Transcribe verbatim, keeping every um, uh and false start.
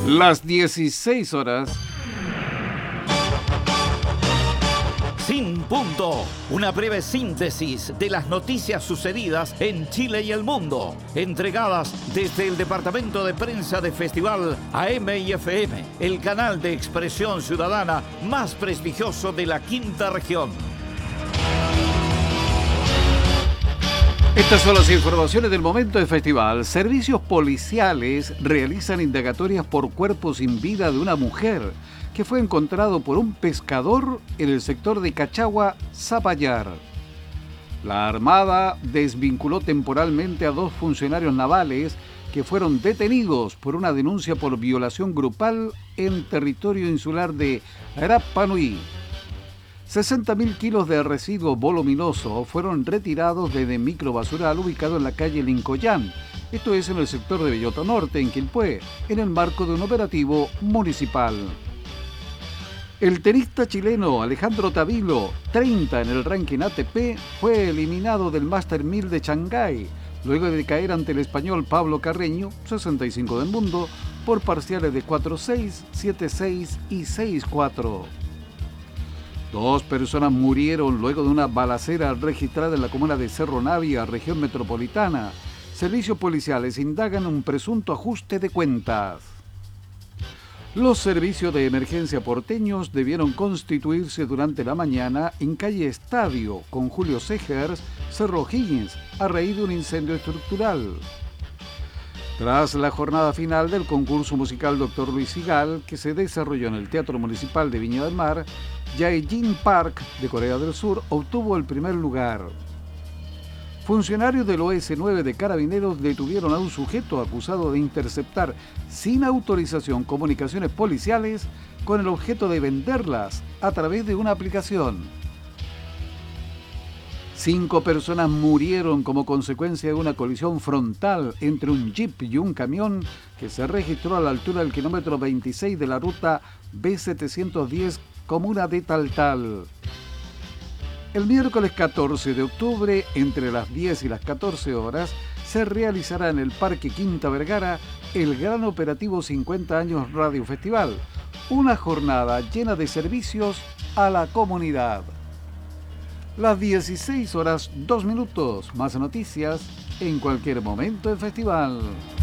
Las dieciséis horas. Sin punto, una breve síntesis de las noticias sucedidas en Chile y el mundo, entregadas desde el Departamento de Prensa de Festival A M y F M, el canal de expresión ciudadana más prestigioso de la quinta región. Estas son las informaciones del momento del festival. Servicios policiales realizan indagatorias por cuerpo sin vida de una mujer que fue encontrado por un pescador en el sector de Cachagua, Zapallar. La Armada desvinculó temporalmente a dos funcionarios navales que fueron detenidos por una denuncia por violación grupal en territorio insular de Rapa Nui. sesenta mil kilos de residuo voluminoso fueron retirados desde microbasural ubicado en la calle Lincoyán, esto es en el sector de Belloto Norte, en Quilpué, en el marco de un operativo municipal. El tenista chileno Alejandro Tavilo, treinta en el ranking A T P, fue eliminado del Master mil de Shanghái, luego de caer ante el español Pablo Carreño, sesenta y cinco del mundo, por parciales de cuatro seis, siete seis y seis cuatro. Dos personas murieron luego de una balacera registrada en la comuna de Cerro Navia, región metropolitana. Servicios policiales indagan un presunto ajuste de cuentas. Los servicios de emergencia porteños debieron constituirse durante la mañana en calle Estadio, con Julio Segers, Cerro Higgins, a raíz de un incendio estructural. Tras la jornada final del concurso musical Doctor Luis Sigal, que se desarrolló en el Teatro Municipal de Viña del Mar, Jae-jin Park, de Corea del Sur, obtuvo el primer lugar. Funcionarios del O S nueve de Carabineros detuvieron a un sujeto acusado de interceptar sin autorización comunicaciones policiales con el objeto de venderlas a través de una aplicación. Cinco personas murieron como consecuencia de una colisión frontal entre un jeep y un camión que se registró a la altura del kilómetro veintiséis de la ruta B setecientos diez, comuna de Taltal. El miércoles catorce de octubre, entre las diez y las catorce horas, se realizará en el Parque Quinta Vergara el gran operativo cincuenta años Radio Festival, una jornada llena de servicios a la comunidad. Las dieciséis horas, dos minutos, más noticias en cualquier momento del festival.